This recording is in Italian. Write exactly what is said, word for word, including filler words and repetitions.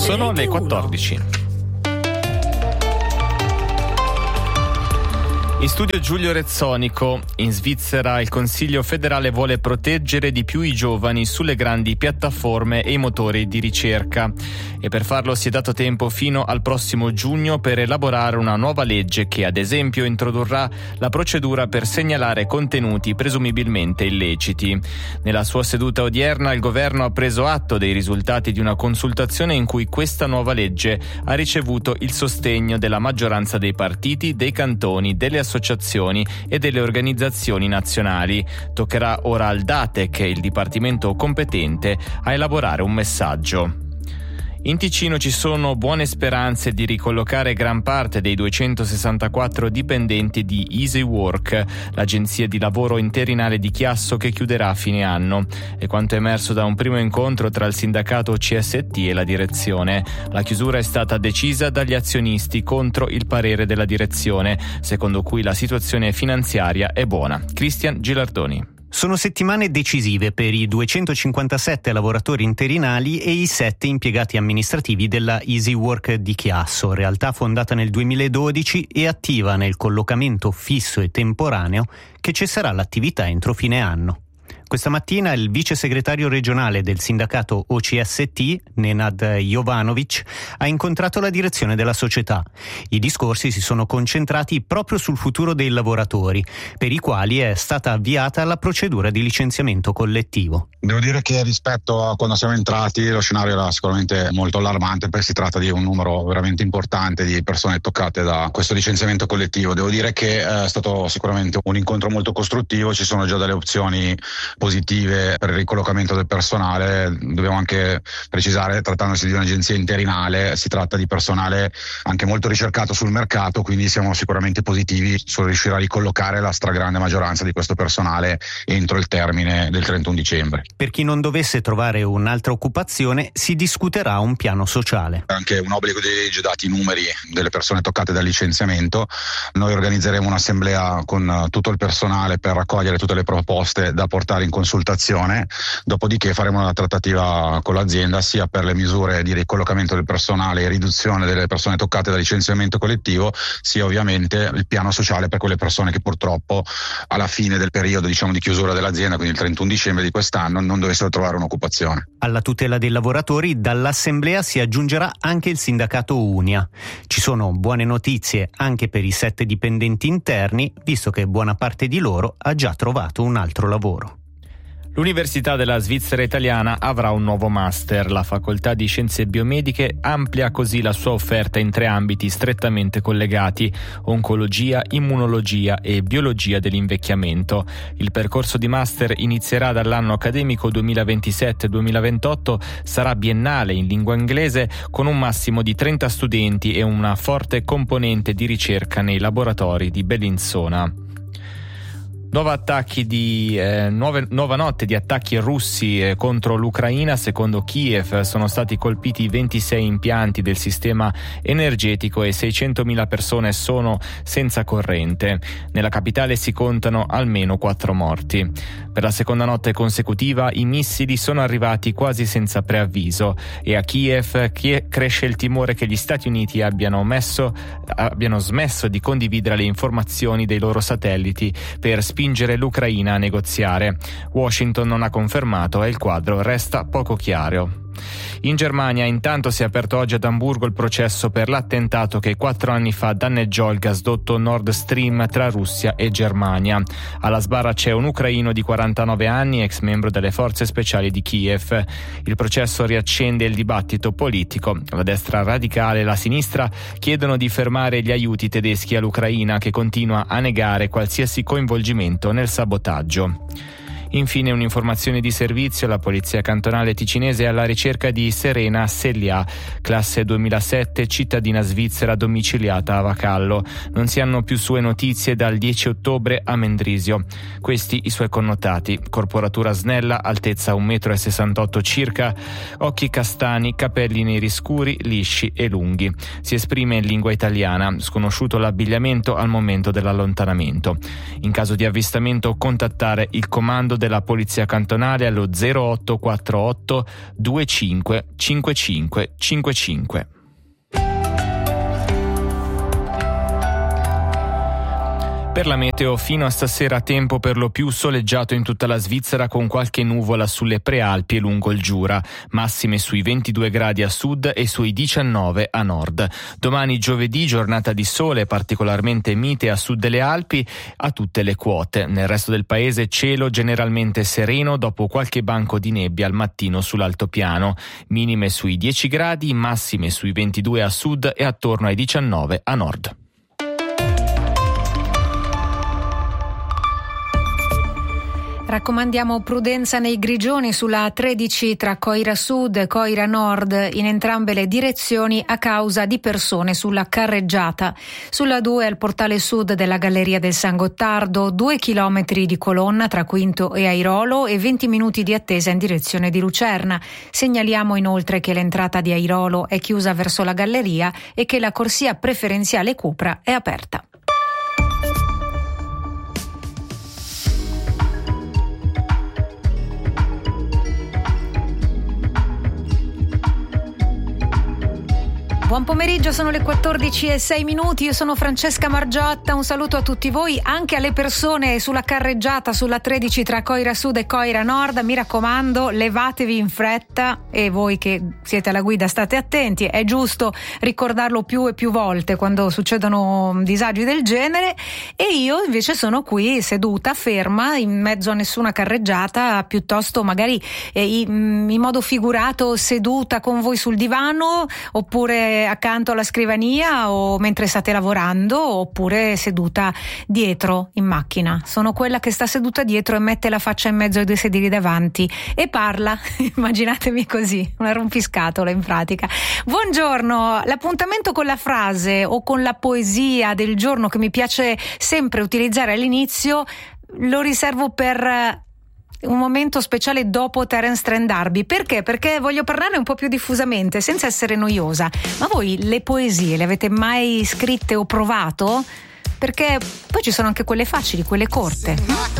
Sono le quattordici. In studio Giulio Rezzonico. In Svizzera il Consiglio federale vuole proteggere di più i giovani sulle grandi piattaforme e i motori di ricerca e per farlo si è dato tempo fino al prossimo giugno per elaborare una nuova legge che ad esempio introdurrà la procedura per segnalare contenuti presumibilmente illeciti. Nella sua seduta odierna il governo ha preso atto dei risultati di una consultazione in cui questa nuova legge ha ricevuto il sostegno della maggioranza dei partiti, dei cantoni, delle associazioni e delle organizzazioni nazionali. Toccherà ora al Datec, il dipartimento competente, a elaborare un messaggio. In Ticino ci sono buone speranze di ricollocare gran parte dei duecentosessantaquattro dipendenti di Easy Work, l'agenzia di lavoro interinale di Chiasso che chiuderà a fine anno. È quanto emerso da un primo incontro tra il sindacato O C S T e la direzione. La chiusura è stata decisa dagli azionisti contro il parere della direzione, secondo cui la situazione finanziaria è buona. Cristian Gilardoni. Sono settimane decisive per i duecentocinquantasette lavoratori interinali e i sette impiegati amministrativi della Easy Work di Chiasso, realtà fondata nel duemiladodici e attiva nel collocamento fisso e temporaneo che cesserà l'attività entro fine anno. Questa mattina il vice segretario regionale del sindacato O C S T, Nenad Jovanovic, ha incontrato la direzione della società. I discorsi si sono concentrati proprio sul futuro dei lavoratori, per i quali è stata avviata la procedura di licenziamento collettivo. Devo dire che rispetto a quando siamo entrati lo scenario era sicuramente molto allarmante, perché si tratta di un numero veramente importante di persone toccate da questo licenziamento collettivo. Devo dire che è stato sicuramente un incontro molto costruttivo, ci sono già delle opzioni positive per il ricollocamento del personale. Dobbiamo anche precisare, trattandosi di un'agenzia interinale, si tratta di personale anche molto ricercato sul mercato, quindi siamo sicuramente positivi sul riuscire a ricollocare la stragrande maggioranza di questo personale entro il termine del trentuno dicembre. Per chi non dovesse trovare un'altra occupazione si discuterà un piano sociale. Anche un obbligo di legge, dati i numeri delle persone toccate dal licenziamento. Noi organizzeremo un'assemblea con tutto il personale per raccogliere tutte le proposte da portare in consultazione, dopodiché faremo una trattativa con l'azienda sia per le misure di ricollocamento del personale e riduzione delle persone toccate dal licenziamento collettivo, sia ovviamente il piano sociale per quelle persone che purtroppo alla fine del periodo diciamo di chiusura dell'azienda, quindi il trentuno dicembre di quest'anno, non dovessero trovare un'occupazione. Alla tutela dei lavoratori dall'assemblea si aggiungerà anche il sindacato Unia. Ci sono buone notizie anche per i sette dipendenti interni, visto che buona parte di loro ha già trovato un altro lavoro. L'Università della Svizzera Italiana avrà un nuovo master. La facoltà di scienze biomediche amplia così la sua offerta in tre ambiti strettamente collegati: oncologia, immunologia e biologia dell'invecchiamento. Il percorso di master inizierà dall'anno accademico duemilaventisette duemilaventotto, sarà biennale in lingua inglese con un massimo di trenta studenti e una forte componente di ricerca nei laboratori di Bellinzona. Nuova attacchi di eh, nuove, nuova notte di attacchi russi eh, contro l'Ucraina. Secondo Kiev sono stati colpiti ventisei impianti del sistema energetico e seicentomila persone sono senza corrente. Nella capitale si contano almeno quattro morti. Per la seconda notte consecutiva i missili sono arrivati quasi senza preavviso e a Kiev cresce il timore che gli Stati Uniti abbiano, messo, abbiano smesso di condividere le informazioni dei loro satelliti per spingere l'Ucraina a negoziare. Washington non ha confermato e il quadro resta poco chiaro. In Germania intanto si è aperto oggi ad Amburgo il processo per l'attentato che quattro anni fa danneggiò il gasdotto Nord Stream tra Russia e Germania. Alla sbarra c'è un ucraino di quarantanove anni, ex membro delle forze speciali di Kiev. Il processo riaccende il dibattito politico. La destra radicale e la sinistra chiedono di fermare gli aiuti tedeschi all'Ucraina, che continua a negare qualsiasi coinvolgimento nel sabotaggio. Infine un'informazione di servizio: la polizia cantonale ticinese è alla ricerca di Serena Sellia, classe duemilasette, cittadina svizzera domiciliata a Vacallo. Non si hanno più sue notizie dal dieci ottobre a Mendrisio. Questi i suoi connotati: corporatura snella, altezza un metro e sessantotto circa, occhi castani, capelli neri scuri, lisci e lunghi. Si esprime in lingua italiana, sconosciuto l'abbigliamento al momento dell'allontanamento. In caso di avvistamento contattare il comando della Polizia Cantonale allo zero otto quattro otto due cinque cinque cinque cinque cinque. Per la meteo, fino a stasera tempo per lo più soleggiato in tutta la Svizzera, con qualche nuvola sulle prealpi e lungo il Giura, massime sui ventidue gradi a sud e sui diciannove a nord. Domani giovedì giornata di sole particolarmente mite a sud delle Alpi a tutte le quote. Nel resto del paese cielo generalmente sereno dopo qualche banco di nebbia al mattino sull'altopiano. Minime sui dieci gradi, massime sui ventidue a sud e attorno ai diciannove a nord. Raccomandiamo prudenza nei grigioni sulla A tredici tra Coira Sud e Coira Nord in entrambe le direzioni a causa di persone sulla carreggiata. Sulla due al portale sud della Galleria del San Gottardo, due chilometri di colonna tra Quinto e Airolo e venti minuti di attesa in direzione di Lucerna. Segnaliamo inoltre che l'entrata di Airolo è chiusa verso la galleria e che la corsia preferenziale Cupra è aperta. Buon pomeriggio, sono le quattordici e sei minuti, io sono Francesca Margiotta, un saluto a tutti voi, anche alle persone sulla carreggiata sulla tredici tra Coira Sud e Coira Nord, mi raccomando levatevi in fretta e voi che siete alla guida state attenti, è giusto ricordarlo più e più volte quando succedono disagi del genere e io invece sono qui seduta, ferma, in mezzo a nessuna carreggiata, piuttosto magari eh, in, in modo figurato seduta con voi sul divano oppure accanto alla scrivania o mentre state lavorando oppure seduta dietro in macchina. Sono quella che sta seduta dietro e mette la faccia in mezzo ai due sedili davanti e parla, immaginatemi così, una rompiscatola in pratica. Buongiorno, l'appuntamento con la frase o con la poesia del giorno che mi piace sempre utilizzare all'inizio lo riservo per un momento speciale dopo Terence Trent D'Arby. Perché? Perché voglio parlare un po' più diffusamente, senza essere noiosa. Ma voi le poesie le avete mai scritte o provato? Perché poi ci sono anche quelle facili, quelle corte.